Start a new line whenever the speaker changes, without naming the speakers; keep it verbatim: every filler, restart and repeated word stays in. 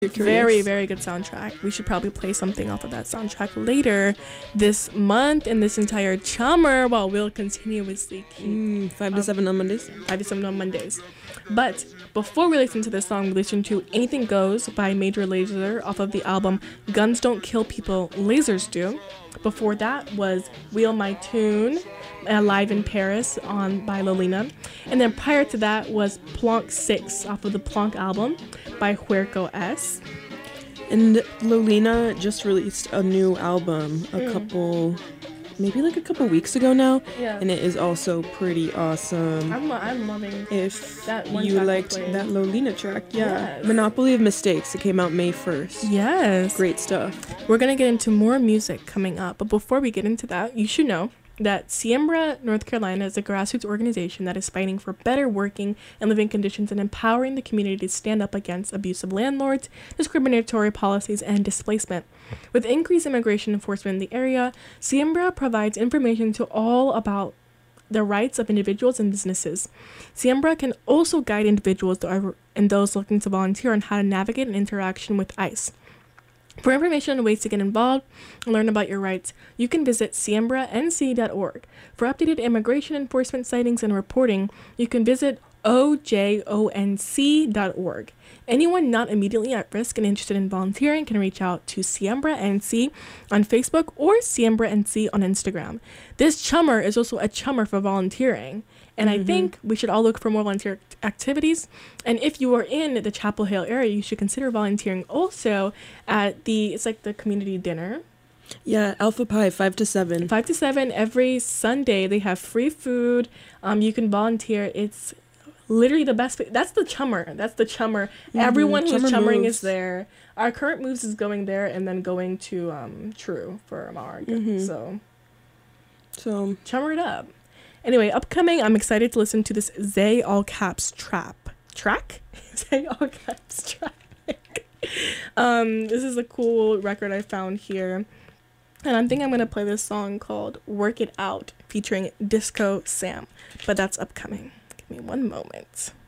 Very, very good soundtrack. We should probably play something off of that soundtrack later this month and this entire summer while we'll continuously keep
mm, five to seven on Mondays.
Five to seven on Mondays. But before we listen to this song, we listened to Anything Goes by Major Lazer off of the album Guns Don't Kill People, Lasers Do. Before that was Wheel My Tune, uh, Live in Paris on by Lolina. And then prior to that was Plonk six off of the Plonk album by Huerco S.
And Lolina just released a new album a mm. couple, maybe like a couple weeks ago now.
Yeah.
And it is also pretty awesome.
I'm, I'm loving
if
that one
you liked that Lolina track. Yeah. Yes. Monopoly of Mistakes. It came out May first.
Yes.
Great stuff.
We're going to get into more music coming up. But before we get into that, you should know that Siembra North Carolina is a grassroots organization that is fighting for better working and living conditions and empowering the community to stand up against abusive landlords, discriminatory policies, and displacement. With increased immigration enforcement in the area, Siembra provides information to all about the rights of individuals and businesses. Siembra can also guide individuals and those looking to volunteer on how to navigate an interaction with ICE. For information on ways to get involved and learn about your rights, you can visit siembra n c dot org. For updated immigration enforcement sightings and reporting, you can visit o j o n c dot org. Anyone not immediately at risk and interested in volunteering can reach out to Siembra N C on Facebook or Siembra N C on Instagram. This chummer is also a chummer for volunteering. And mm-hmm. I think we should all look for more volunteer activities. And if you are in the Chapel Hill area, you should consider volunteering also at the, it's like the community dinner.
Yeah, Alpha Pi, five to seven.
five to seven every Sunday. They have free food. Um, you can volunteer. It's literally the best. That's the chummer. That's the chummer. Mm-hmm. Everyone who's chummer chummering moves. Is there. Our current moves is going there and then going to um, True for Marg. Mm-hmm. So,
so
chummer it up. Anyway, upcoming, I'm excited to listen to this Zay All Caps trap. Track? Zay All Caps track. um, this is a cool record I found here. And I think I'm going to play this song called Work It Out featuring Disco Sam. But that's upcoming. Give me one moment.